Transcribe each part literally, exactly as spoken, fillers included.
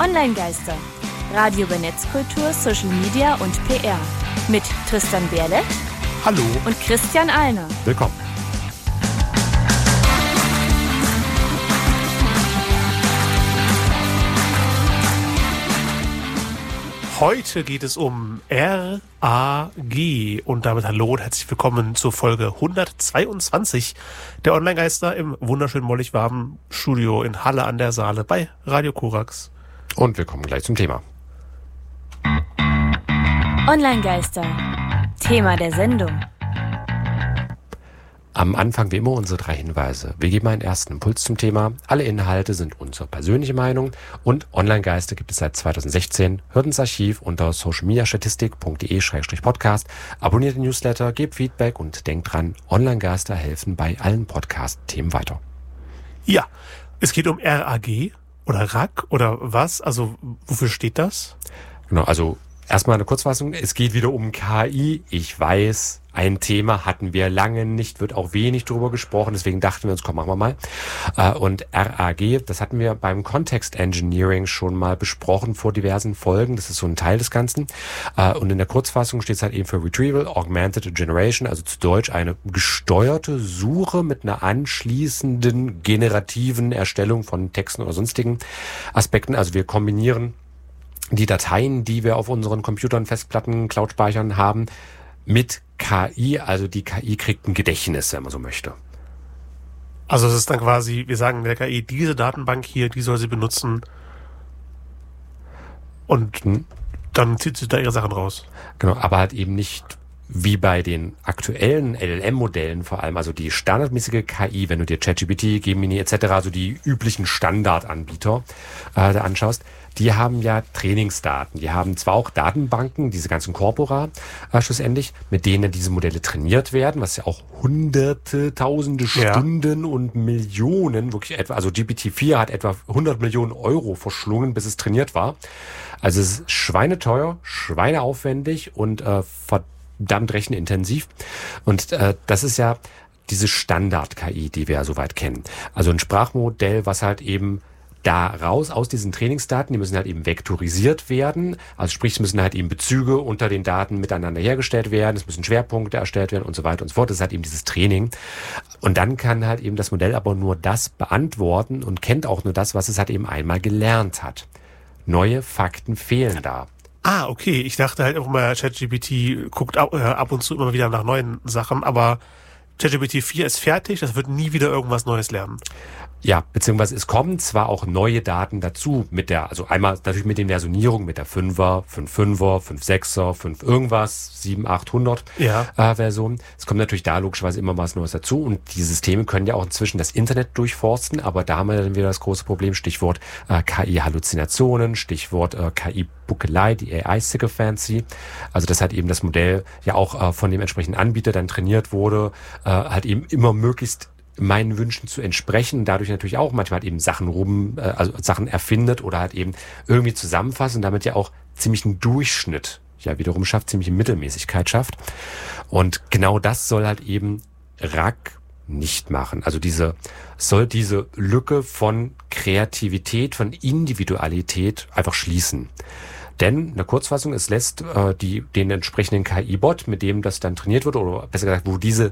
Online-Geister. Radio über Netzkultur, Social Media und P R. Mit Tristan Berlet. Hallo. Und Christian Alner. Willkommen. Heute geht es um R A G und damit hallo und herzlich willkommen zur Folge hundertzweiundzwanzig der Online-Geister im wunderschönen mollig warmen Studio in Halle an der Saale bei Radio Korax. Und wir kommen gleich zum Thema. Online-Geister. Thema der Sendung. Am Anfang wie immer unsere drei Hinweise. Wir geben einen ersten Impuls zum Thema. Alle Inhalte sind unsere persönliche Meinung und Online-Geister gibt es seit zweitausendsechzehn. Hört ins Archiv unter socialmediastatistik punkt de slash podcast. Abonniert den Newsletter, gebt Feedback und denkt dran, Online-Geister helfen bei allen Podcast-Themen weiter. Ja, es geht um R A G oder R A G oder was? Also wofür steht das? Genau, also erstmal eine Kurzfassung. Es geht wieder um K I. Ich weiß, ein Thema hatten wir lange nicht, wird auch wenig drüber gesprochen. Deswegen dachten wir uns, komm, machen wir mal. Und R A G, das hatten wir beim Context Engineering schon mal besprochen vor diversen Folgen. Das ist so ein Teil des Ganzen. Und in der Kurzfassung steht es halt eben für Retrieval Augmented Generation, also zu Deutsch eine gesteuerte Suche mit einer anschließenden generativen Erstellung von Texten oder sonstigen Aspekten. Also wir kombinieren die Dateien, die wir auf unseren Computern, Festplatten, Cloud-Speichern haben, mit K I, also die K I kriegt ein Gedächtnis, wenn man so möchte. Also es ist dann quasi, wir sagen der K I, diese Datenbank hier, die soll sie benutzen und hm. dann zieht sie da ihre Sachen raus. Genau, aber halt eben nicht wie bei den aktuellen L L M-Modellen vor allem, also die standardmäßige K I, wenn du dir ChatGPT, Gemini et cetera, also die üblichen Standardanbieter äh, da anschaust, die haben ja Trainingsdaten. Die haben zwar auch Datenbanken, diese ganzen Corpora äh, schlussendlich, mit denen diese Modelle trainiert werden, was ja auch hunderte, tausende ja. Stunden und Millionen, wirklich etwa, also G P T vier hat etwa hundert Millionen Euro verschlungen, bis es trainiert war. Also es ist schweineteuer, schweineaufwendig und äh, verdammt rechenintensiv. Und äh, das ist ja diese Standard-K I, die wir ja soweit kennen. Also ein Sprachmodell, was halt eben da raus aus diesen Trainingsdaten, die müssen halt eben vektorisiert werden, also sprich, es müssen halt eben Bezüge unter den Daten miteinander hergestellt werden, es müssen Schwerpunkte erstellt werden und so weiter und so fort. Das ist halt eben dieses Training. Und dann kann halt eben das Modell aber nur das beantworten und kennt auch nur das, was es halt eben einmal gelernt hat. Neue Fakten fehlen da. Ah, okay. Ich dachte halt auch mal, ChatGPT guckt ab, äh, ab und zu immer wieder nach neuen Sachen, aber ChatGPT vier ist fertig, das wird nie wieder irgendwas Neues lernen. Ja, beziehungsweise es kommen zwar auch neue Daten dazu mit der, also einmal natürlich mit den Versionierungen, mit der fünfer, fünf fünfer, fünf sechser, fünf irgendwas, sieben, achthundert ja. äh, Version. Es kommt natürlich da logischerweise immer was Neues dazu und die Systeme können ja auch inzwischen das Internet durchforsten, aber da haben wir dann wieder das große Problem, Stichwort äh, K I-Halluzinationen, Stichwort äh, K I-Buckelei, die A I-Sycophancy. Also das hat eben das Modell ja auch äh, von dem entsprechenden Anbieter dann trainiert wurde, äh, halt eben immer möglichst meinen Wünschen zu entsprechen, dadurch natürlich auch manchmal halt eben Sachen rum, äh, also Sachen erfindet oder halt eben irgendwie zusammenfasst und damit ja auch ziemlich einen Durchschnitt ja wiederum schafft, ziemliche Mittelmäßigkeit schafft. Und genau das soll halt eben R A G nicht machen. Also diese, soll diese Lücke von Kreativität, von Individualität einfach schließen. Denn, eine Kurzfassung, es lässt äh, die, den entsprechenden K I-Bot, mit dem das dann trainiert wird, oder besser gesagt, wo diese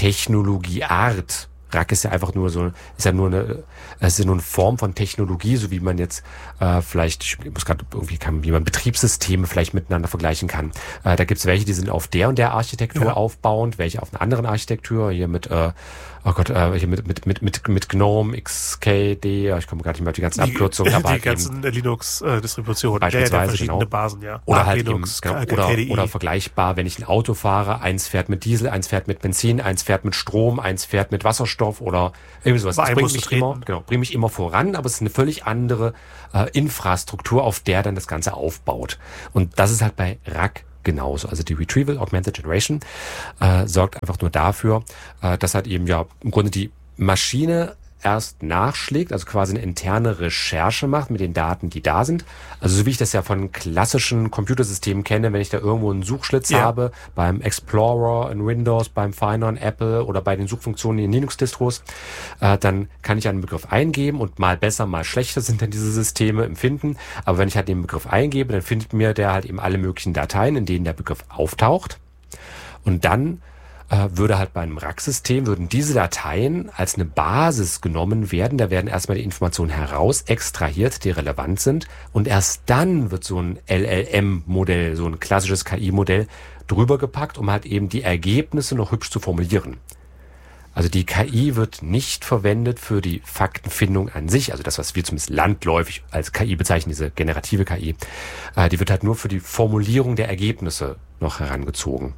Technologieart, R A G ist ja einfach nur so, ist ja nur eine, es ist ja nur eine Form von Technologie, so wie man jetzt äh, vielleicht, ich muss gerade irgendwie, kann, wie man Betriebssysteme vielleicht miteinander vergleichen kann. Äh, da gibt's welche, die sind auf der und der Architektur ja. aufbauend, welche auf einer anderen Architektur, hier mit, äh, oh Gott, äh, hier mit mit mit mit mit GNOME, X K D, ich komme gerade nicht mehr auf die ganzen Abkürzungen, aber die halt ganzen Linux-Distributionen, beispielsweise der, der verschiedene genau. Basen, ja. Oder Ach, halt Linux, eben, genau, K oder, D I. oder vergleichbar, wenn ich ein Auto fahre, eins fährt mit Diesel, eins fährt mit Benzin, eins fährt mit Strom, eins fährt mit Wasserstoff oder irgendwie sowas. Das bringt mich immer, genau, bringt mich immer voran, aber es ist eine völlig andere äh, Infrastruktur, auf der dann das Ganze aufbaut. Und das ist halt bei R A G genauso. Also die Retrieval Augmented Generation äh, sorgt einfach nur dafür, äh, dass halt eben ja im Grunde die Maschine erst nachschlägt, also quasi eine interne Recherche macht mit den Daten, die da sind. Also so wie ich das ja von klassischen Computersystemen kenne, wenn ich da irgendwo einen Suchschlitz ja. habe, beim Explorer in Windows, beim Finder in Apple oder bei den Suchfunktionen in Linux-Distros, äh, dann kann ich einen Begriff eingeben und mal besser, mal schlechter sind dann diese Systeme empfinden. Aber wenn ich halt den Begriff eingebe, dann findet mir der halt eben alle möglichen Dateien, in denen der Begriff auftaucht. Und dann äh, würde halt bei einem Rack-System, würden diese Dateien als eine Basis genommen werden. Da werden erstmal die Informationen heraus extrahiert, die relevant sind. Und erst dann wird so ein L L M-Modell, so ein klassisches K I-Modell drüber gepackt, um halt eben die Ergebnisse noch hübsch zu formulieren. Also die K I wird nicht verwendet für die Faktenfindung an sich, also das, was wir zumindest landläufig als K I bezeichnen, diese generative K I, äh, die wird halt nur für die Formulierung der Ergebnisse noch herangezogen.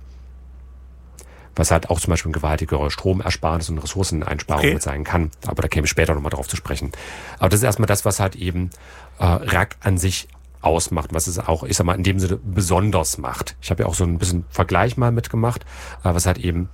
Was halt auch zum Beispiel ein gewaltiger Stromersparnis und Ressourceneinsparung okay. mit sein kann. Aber da käme ich später nochmal drauf zu sprechen. Aber das ist erstmal das, was halt eben äh, Rack an sich ausmacht, was es auch, ich sag mal, in dem Sinne besonders macht. Ich habe ja auch so ein bisschen Vergleich mal mitgemacht, äh, was halt eben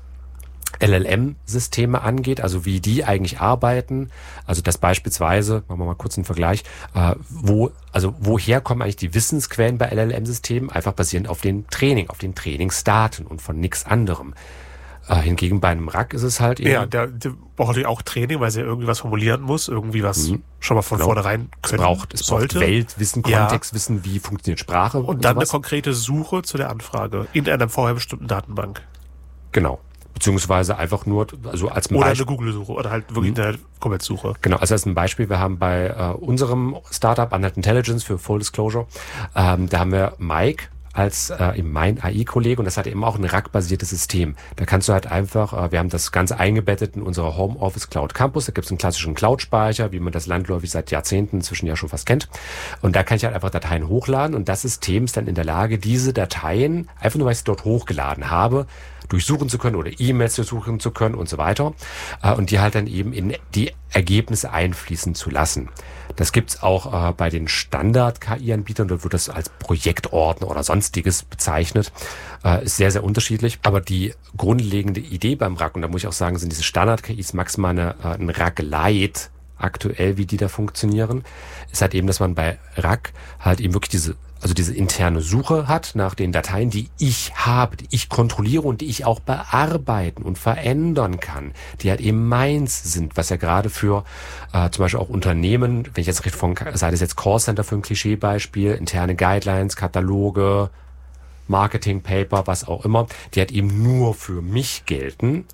L L M-Systeme angeht, also wie die eigentlich arbeiten, also das beispielsweise, machen wir mal kurz einen Vergleich, äh, wo, also woher kommen eigentlich die Wissensquellen bei L L M-Systemen? Einfach basierend auf den Training, auf den Trainingsdaten und von nichts anderem. Äh, hingegen bei einem Rack ist es halt eben... Ja, der, der braucht natürlich auch Training, weil sie irgendwie was formulieren muss, irgendwie was mhm. schon mal von genau. vornherein können es braucht, es sollte. Braucht Weltwissen, Kontextwissen, ja. wie funktioniert Sprache und, und dann sowas. Eine konkrete Suche zu der Anfrage in einer vorher bestimmten Datenbank. Genau. Beziehungsweise einfach nur, also als Oder Beispiel, eine Google-Suche oder halt wirklich mhm. eine Internet-Suche. Genau, also als ein Beispiel, wir haben bei äh, unserem Startup Unheld Intelligence für Full Disclosure, ähm, da haben wir Mike als äh, mein A I-Kollege und das hat eben auch ein Rack-basiertes System. Da kannst du halt einfach, äh, wir haben das Ganze eingebettet in unserer Homeoffice Cloud Campus, da gibt es einen klassischen Cloud-Speicher, wie man das landläufig seit Jahrzehnten inzwischen ja schon fast kennt. Und da kann ich halt einfach Dateien hochladen und das System ist dann in der Lage, diese Dateien, einfach nur weil ich sie dort hochgeladen habe, durchsuchen zu können oder E-Mails durchsuchen zu können und so weiter äh, und die halt dann eben in die Ergebnisse einfließen zu lassen. Das gibt's auch äh, bei den Standard-K I-Anbietern, dort wird das als Projektordner oder sonstiges bezeichnet, äh, ist sehr, sehr unterschiedlich, aber die grundlegende Idee beim Rack, und da muss ich auch sagen, sind diese Standard-K Is maximal eine, äh, ein Rack-Lite aktuell, wie die da funktionieren, ist halt eben, dass man bei Rack halt eben wirklich diese also diese interne Suche hat nach den Dateien, die ich habe, die ich kontrolliere und die ich auch bearbeiten und verändern kann, die halt eben meins sind, was ja gerade für äh, zum Beispiel auch Unternehmen, wenn ich jetzt richtig von, sei das jetzt Callcenter für ein Klischeebeispiel, interne Guidelines, Kataloge, Marketing-Paper, was auch immer, die halt eben nur für mich gelten,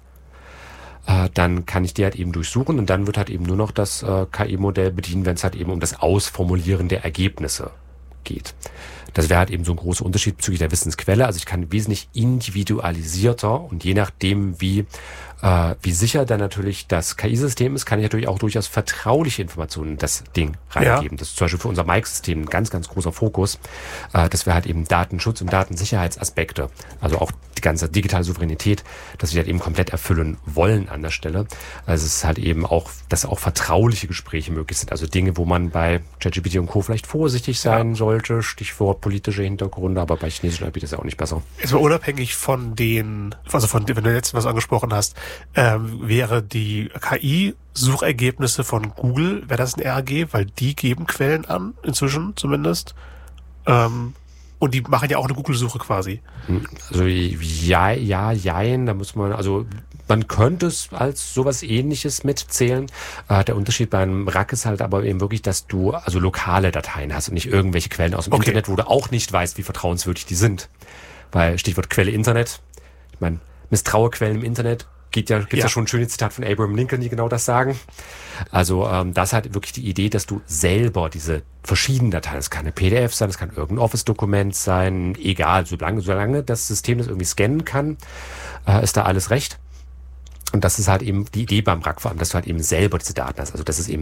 äh, dann kann ich die halt eben durchsuchen und dann wird halt eben nur noch das äh, K I-Modell bedienen, wenn es halt eben um das Ausformulieren der Ergebnisse geht. Das wäre halt eben so ein großer Unterschied bezüglich der Wissensquelle. Also ich kann wesentlich individualisierter und je nachdem, wie äh, wie sicher dann natürlich das K I-System ist, kann ich natürlich auch durchaus vertrauliche Informationen in das Ding reingeben. Ja. Das ist zum Beispiel für unser Mike-System ein ganz, ganz großer Fokus. Äh, das wäre halt eben Datenschutz und Datensicherheitsaspekte. Also auch die ganze digitale Souveränität, dass wir halt eben komplett erfüllen wollen an der Stelle. Also es ist halt eben auch, dass auch vertrauliche Gespräche möglich sind. Also Dinge, wo man bei ChatGPT und Co. vielleicht vorsichtig sein ja. sollte. Stichwort politische Hintergründe, aber bei chinesischen Anbietern ist ja auch nicht besser. Jetzt mal unabhängig von den, also von, wenn du jetzt was angesprochen hast, ähm, wäre die K I-Suchergebnisse von Google, wäre das ein R G, weil die geben Quellen an, inzwischen zumindest. Ähm, und die machen ja auch eine Google-Suche quasi. Also ja, ja, jein, da muss man, also man könnte es als sowas Ähnliches mitzählen. Äh, der Unterschied beim Rack ist halt aber eben wirklich, dass du also lokale Dateien hast und nicht irgendwelche Quellen aus dem okay. Internet, wo du auch nicht weißt, wie vertrauenswürdig die sind. Weil Stichwort Quelle Internet, ich meine, misstraue Quellen im Internet, geht ja, gibt's ja. ja schon ein schönes Zitat von Abraham Lincoln, die genau das sagen. Also ähm, das hat wirklich die Idee, dass du selber diese verschiedenen Dateien, es kann eine P D F sein, es kann irgendein Office-Dokument sein, egal, solange, solange das System das irgendwie scannen kann, äh, ist da alles recht. Und das ist halt eben die Idee beim Rack, vor allem, dass du halt eben selber diese Daten hast. Also dass es eben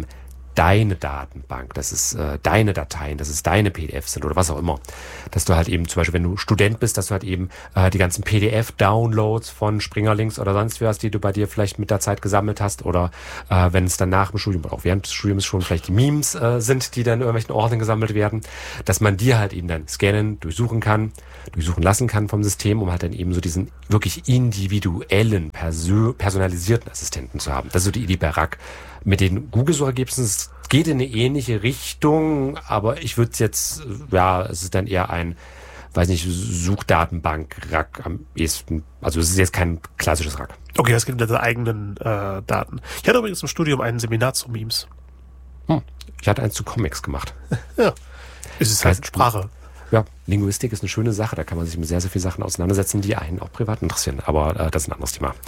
deine Datenbank, dass es äh, deine Dateien, dass es deine P D Fs sind oder was auch immer. Dass du halt eben zum Beispiel, wenn du Student bist, dass du halt eben äh, die ganzen P D F-Downloads von Springerlinks oder sonst was, die du bei dir vielleicht mit der Zeit gesammelt hast oder äh, wenn es dann nach dem Studium oder auch während des Studiums schon vielleicht die Memes äh, sind, die dann in irgendwelchen Ordnern gesammelt werden, dass man die halt eben dann scannen, durchsuchen kann, durchsuchen lassen kann vom System, um halt dann eben so diesen wirklich individuellen, persö- personalisierten Assistenten zu haben. Das ist so die Idee bei R A C. Mit den Google-Suchergebnissen, es geht in eine ähnliche Richtung, aber ich würde es jetzt, ja, es ist dann eher ein, weiß nicht, Suchdatenbank-R A C am ehesten. Also es ist jetzt kein klassisches R A C. Okay, das geht mit deinen eigenen äh, Daten. Ich hatte übrigens im Studium ein Seminar zu Memes. Hm. Ich hatte eins zu Comics gemacht. Ja, es ist Das halt heißt, Sprache. Ja, Linguistik ist eine schöne Sache, da kann man sich mit sehr, sehr vielen Sachen auseinandersetzen, die einen auch privat interessieren, aber äh, das ist ein anderes Thema.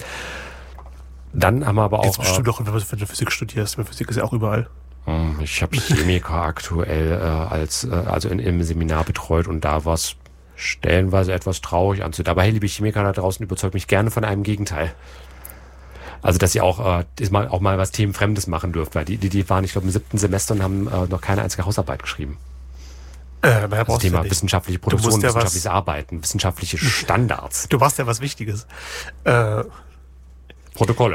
Dann haben wir aber auch... Jetzt bestimmt auch, wenn du Physik studierst, weil Physik ist ja auch überall. Ich habe Chemiker aktuell äh, als äh, also in, im Seminar betreut und da war es stellenweise etwas traurig anzusehen. Aber hey, liebe Chemiker da draußen, überzeugt mich gerne von einem Gegenteil. Also, dass ihr auch, äh, ist mal, auch mal was Themenfremdes machen dürft, weil die, die, die waren, ich glaube, im siebten Semester und haben äh, noch keine einzige Hausarbeit geschrieben. Äh, naja, Das Thema ja wissenschaftliche Produktion, ja wissenschaftliches was, Arbeiten, wissenschaftliche Standards. Du machst ja was Wichtiges. Äh, Protokolle.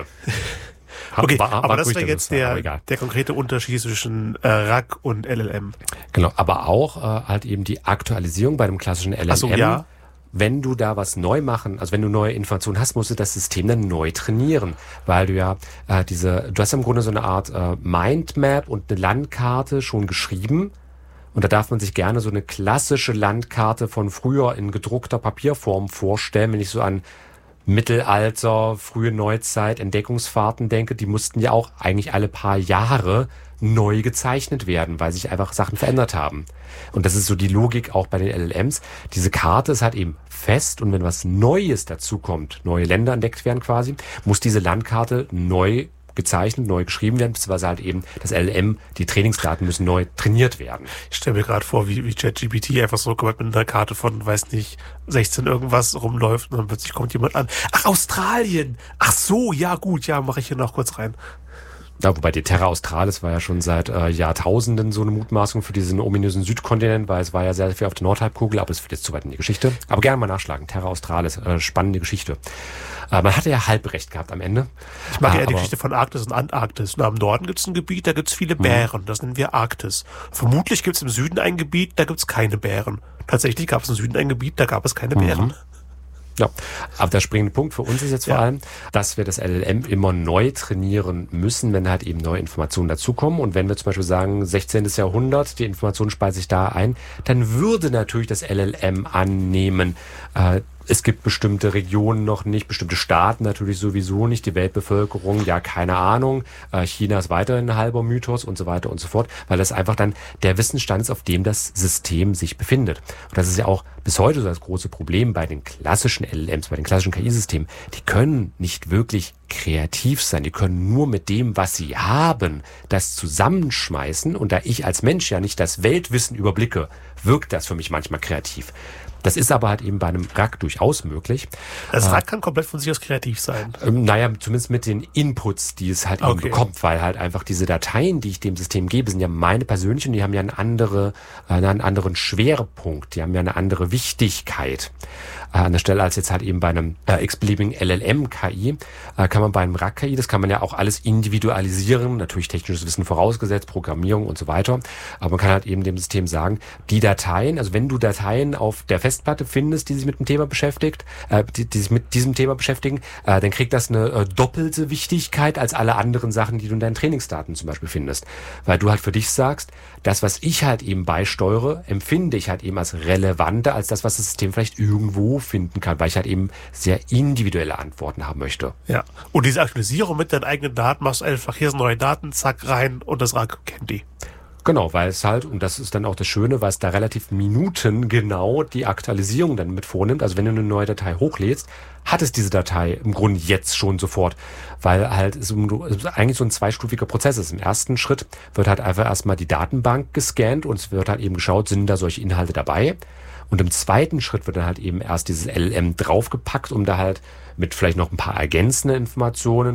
Okay, war, war aber das wäre das jetzt der, der konkrete Unterschied zwischen äh, R A C und L L M. Genau, aber auch äh, halt eben die Aktualisierung bei dem klassischen L L M. Ach so, ja. Wenn du da was neu machen, also wenn du neue Informationen hast, musst du das System dann neu trainieren, weil du ja äh, diese, du hast im Grunde so eine Art äh, Mindmap und eine Landkarte schon geschrieben. Und da darf man sich gerne so eine klassische Landkarte von früher in gedruckter Papierform vorstellen, wenn ich so an Mittelalter, frühe Neuzeit, Entdeckungsfahrten denke, die mussten ja auch eigentlich alle paar Jahre neu gezeichnet werden, weil sich einfach Sachen verändert haben. Und das ist so die Logik auch bei den L L Ms. Diese Karte ist halt eben fest und wenn was Neues dazukommt, neue Länder entdeckt werden quasi, muss diese Landkarte neu gezeichnet, neu geschrieben werden, beziehungsweise halt eben das L L M, die Trainingsdaten müssen neu trainiert werden. Ich stelle mir gerade vor, wie, wie ChatGPT einfach so mit einer Karte von, weiß nicht, sechzehn irgendwas rumläuft und dann plötzlich kommt jemand an. Ach, Australien! Ach so, ja gut, ja, mache ich hier noch kurz rein. Ja, wobei die Terra Australis war ja schon seit äh, Jahrtausenden so eine Mutmaßung für diesen ominösen Südkontinent, weil es war ja sehr viel auf der Nordhalbkugel, aber es wird jetzt zu weit in die Geschichte. Aber gerne mal nachschlagen. Terra Australis, äh, spannende Geschichte. Äh, man hatte ja halb recht gehabt am Ende. Ich mag äh, ja die Geschichte von Arktis und Antarktis. Na, im Norden gibt es ein Gebiet, da gibt es viele Bären. Das nennen wir Arktis. Vermutlich gibt es im Süden ein Gebiet, da gibt es keine Bären. Tatsächlich gab es im Süden ein Gebiet, da gab es keine Bären. Mhm. Ja, aber der springende Punkt für uns ist jetzt vor ja. allem, dass wir das L L M immer neu trainieren müssen, wenn halt eben neue Informationen dazukommen. Und wenn wir zum Beispiel sagen, sechzehnten Jahrhundert, die Information speise ich da ein, dann würde natürlich das L L M annehmen, äh, es gibt bestimmte Regionen noch nicht, bestimmte Staaten natürlich sowieso nicht, die Weltbevölkerung, ja, keine Ahnung, äh, China ist weiterhin ein halber Mythos und so weiter und so fort, weil das einfach dann der Wissensstand ist, auf dem das System sich befindet. Und das ist ja auch bis heute so das große Problem bei den klassischen L L Ms, bei den klassischen K I-Systemen. Die können nicht wirklich kreativ sein, die können nur mit dem, was sie haben, das zusammenschmeißen. Und da ich als Mensch ja nicht das Weltwissen überblicke, wirkt das für mich manchmal kreativ. Das ist aber halt eben bei einem R A C durchaus möglich. Das R A C äh, kann komplett von sich aus kreativ sein. Ähm, naja, zumindest mit den Inputs, die es halt okay. eben bekommt, weil halt einfach diese Dateien, die ich dem System gebe, sind ja meine persönlichen, die haben ja eine andere, äh, einen anderen Schwerpunkt, die haben ja eine andere Wichtigkeit. Äh, an der Stelle als jetzt halt eben bei einem äh, x-beliebigen L L M-K I, äh, kann man bei einem R A C-K I, das kann man ja auch alles individualisieren, natürlich technisches Wissen vorausgesetzt, Programmierung und so weiter, aber man kann halt eben dem System sagen, die Dateien, also wenn du Dateien auf der Festplatte findest, die sich mit dem Thema beschäftigt, äh, die, die sich mit diesem Thema beschäftigen, äh, dann kriegt das eine äh, doppelte Wichtigkeit als alle anderen Sachen, die du in deinen Trainingsdaten zum Beispiel findest. Weil du halt für dich sagst, das, was ich halt eben beisteuere, empfinde ich halt eben als relevanter als das, was das System vielleicht irgendwo finden kann, weil ich halt eben sehr individuelle Antworten haben möchte. Ja, und diese Aktualisierung mit deinen eigenen Daten machst du einfach, hier sind neue Daten, zack, rein und das R A C kennt die. Genau, weil es halt, und das ist dann auch das Schöne, weil es da relativ minutengenau die Aktualisierung dann mit vornimmt. Also wenn du eine neue Datei hochlädst, hat es diese Datei im Grunde jetzt schon sofort, weil halt es eigentlich so ein zweistufiger Prozess ist. Im ersten Schritt wird halt einfach erstmal die Datenbank gescannt und es wird halt eben geschaut, sind da solche Inhalte dabei. Und im zweiten Schritt wird dann halt eben erst dieses L L M draufgepackt, um da halt mit vielleicht noch ein paar ergänzenden Informationen,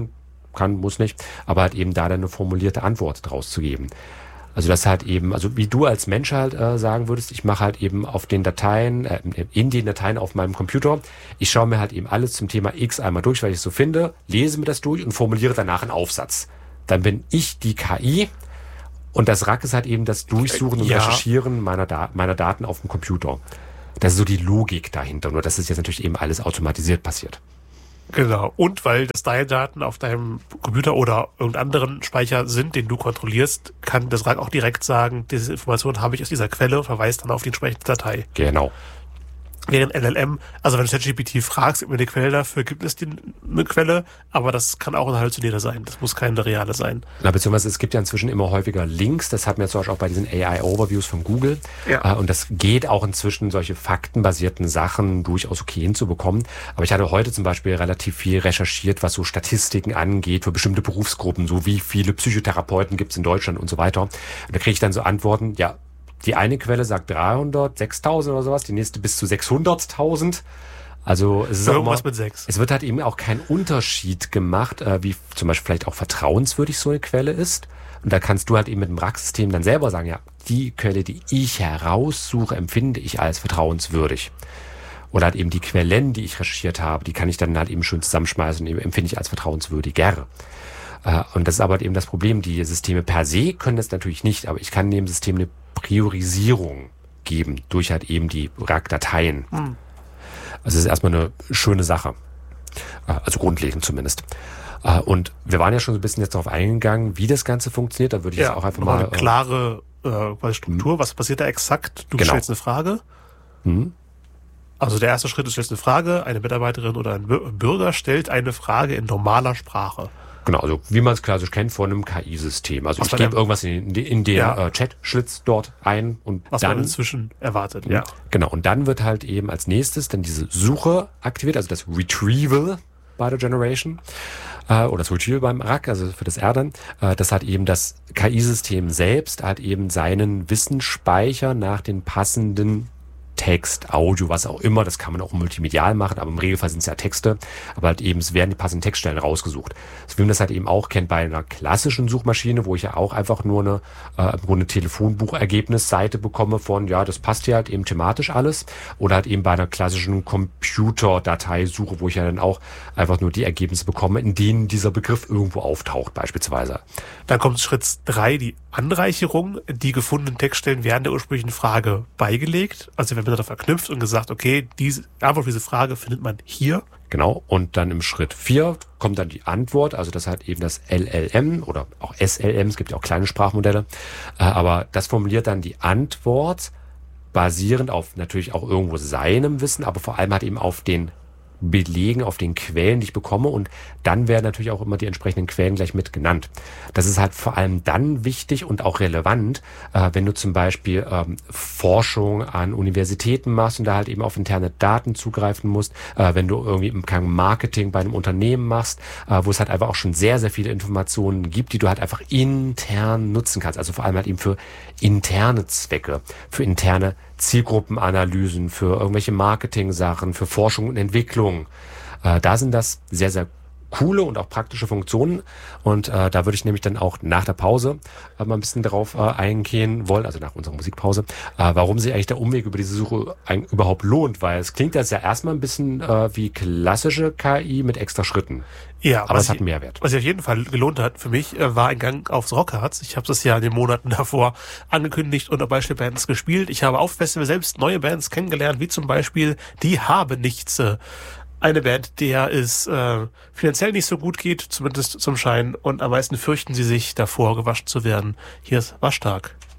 kann, muss nicht, aber halt eben da dann eine formulierte Antwort draus zu geben. Also das halt eben, also wie du als Mensch halt äh, sagen würdest, ich mache halt eben auf den Dateien, äh, in den Dateien auf meinem Computer, ich schaue mir halt eben alles zum Thema X einmal durch, weil ich es so finde, lese mir das durch und formuliere danach einen Aufsatz. Dann bin ich die K I und das R A C ist halt eben das Durchsuchen und ja. Recherchieren meiner, Da- meiner Daten auf dem Computer. Das ist so die Logik dahinter, nur dass es jetzt natürlich eben alles automatisiert passiert. Genau. Und weil das deine Daten auf deinem Computer oder irgendeinem anderen Speicher sind, den du kontrollierst, kann das R A C auch direkt sagen, diese Information habe ich aus dieser Quelle, verweist dann auf die entsprechende Datei. Genau. Während L L M, also wenn du ChatGPT fragst, gibt mir eine Quelle dafür, gibt es die, eine Quelle, aber das kann auch ein Halluzinierte sein. Das muss keine reale sein. Na, beziehungsweise es gibt ja inzwischen immer häufiger Links, das hat man jetzt zum Beispiel auch bei diesen A I-Overviews von Google. Ja. Äh, und das geht auch inzwischen, solche faktenbasierten Sachen durchaus okay hinzubekommen. Aber ich hatte heute zum Beispiel relativ viel recherchiert, was so Statistiken angeht für bestimmte Berufsgruppen, so wie viele Psychotherapeuten gibt es in Deutschland und so weiter. Und da kriege ich dann so Antworten, ja, die eine Quelle sagt dreihundert, sechstausend oder sowas, die nächste bis zu sechshunderttausend. Also es ist auch Irgendwas immer, mit sechs. es wird halt eben auch kein Unterschied gemacht, äh, wie zum Beispiel vielleicht auch vertrauenswürdig so eine Quelle ist. Und da kannst du halt eben mit dem R A C-System dann selber sagen, ja, die Quelle, die ich heraussuche, empfinde ich als vertrauenswürdig. Oder halt eben die Quellen, die ich recherchiert habe, die kann ich dann halt eben schön zusammenschmeißen und empfinde ich als vertrauenswürdiger. Und das ist aber halt eben das Problem. Die Systeme per se können das natürlich nicht, aber ich kann dem System eine Priorisierung geben durch halt eben die R A C-Dateien. Hm. Also das ist erstmal eine schöne Sache. Also grundlegend zumindest. Und wir waren ja schon so ein bisschen jetzt darauf eingegangen, wie das Ganze funktioniert. Da würde ich ja, jetzt auch einfach mal mal... eine klare äh, Struktur. Was passiert da exakt? Du Genau. stellst eine Frage. Hm. Also der erste Schritt, du stellst eine Frage. Eine Mitarbeiterin oder ein Bürger stellt eine Frage in normaler Sprache. Genau, also wie man es klassisch kennt von einem K I-System. Also Was ich gebe irgendwas in, in den ja. äh, Chat-Schlitz dort ein und Was dann... man inzwischen erwartet, ja. Genau, und dann wird halt eben als nächstes dann diese Suche aktiviert, also das Retrieval by the Generation äh, oder das Retrieval beim R A C, also für das R dann, äh, das hat eben das K I-System selbst, hat eben seinen Wissensspeicher nach den passenden Text, Audio, was auch immer, das kann man auch multimedial machen, aber im Regelfall sind es ja Texte, aber halt eben, es werden die passenden Textstellen rausgesucht. So wie man das halt eben auch kennt bei einer klassischen Suchmaschine, wo ich ja auch einfach nur eine, äh, eine Telefonbuchergebnisseite bekomme von, ja, das passt ja halt eben thematisch alles, oder halt eben bei einer klassischen Computerdateisuche, wo ich ja dann auch einfach nur die Ergebnisse bekomme, in denen dieser Begriff irgendwo auftaucht, beispielsweise. Dann kommt Schritt drei, die Anreicherung. Die gefundenen Textstellen werden der ursprünglichen Frage beigelegt. Also wenn man da verknüpft und gesagt, okay, diese Antwort auf diese Frage findet man hier. Genau, und dann im Schritt vier kommt dann die Antwort, also das halt eben das L L M oder auch S L M, es gibt ja auch kleine Sprachmodelle, äh, aber das formuliert dann die Antwort basierend auf natürlich auch irgendwo seinem Wissen, aber vor allem halt eben auf den Belegen, auf den Quellen, die ich bekomme, und dann werden natürlich auch immer die entsprechenden Quellen gleich mit genannt. Das ist halt vor allem dann wichtig und auch relevant, äh, wenn du zum Beispiel ähm, Forschung an Universitäten machst und da halt eben auf interne Daten zugreifen musst, äh, wenn du irgendwie im Marketing bei einem Unternehmen machst, äh, wo es halt einfach auch schon sehr, sehr viele Informationen gibt, die du halt einfach intern nutzen kannst, also vor allem halt eben für interne Zwecke, für interne Zielgruppenanalysen, für irgendwelche Marketing-Sachen, für Forschung und Entwicklung. Äh, da sind das sehr, sehr coole und auch praktische Funktionen. Und äh, da würde ich nämlich dann auch nach der Pause äh, mal ein bisschen darauf äh, eingehen wollen, also nach unserer Musikpause, äh, warum sich eigentlich der Umweg über diese Suche ein, überhaupt lohnt. Weil es klingt jetzt ja erstmal ein bisschen äh, wie klassische K I mit extra Schritten. Ja, aber es hat einen Mehrwert. Was sich auf jeden Fall gelohnt hat für mich, äh, war ein Gang aufs Rockharz. Ich habe das ja in den Monaten davor angekündigt und bei Bands gespielt. Ich habe auf Festival selbst neue Bands kennengelernt, wie zum Beispiel die Habenichtse. Eine Band, der es äh, finanziell nicht so gut geht, zumindest zum Schein, und am meisten fürchten sie sich davor, gewaschen zu werden. Hier ist Waschtag.